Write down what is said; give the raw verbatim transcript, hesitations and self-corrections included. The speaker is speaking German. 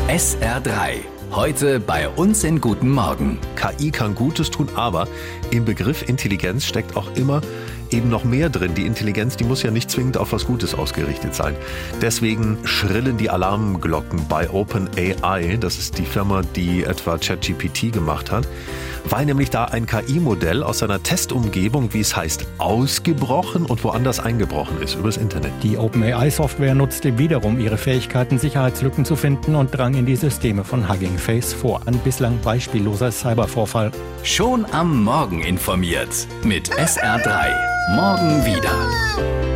S R drei. Heute bei uns in Guten Morgen. K I kann Gutes tun, aber im Begriff Intelligenz steckt auch immer eben noch mehr drin. Die Intelligenz, die muss ja nicht zwingend auf was Gutes ausgerichtet sein. Deswegen schrillen die Alarmglocken bei OpenAI, das ist die Firma, die etwa ChatGPT gemacht hat, weil nämlich da ein K I-Modell aus seiner Testumgebung, wie es heißt, ausgebrochen und woanders eingebrochen ist, übers Internet. Die OpenAI-Software nutzte wiederum ihre Fähigkeiten, Sicherheitslücken zu finden und drang in die Systeme von Hugging Face vor. Ein bislang beispielloser Cybervorfall. Schon am Morgen informiert mit S R drei. Morgen wieder.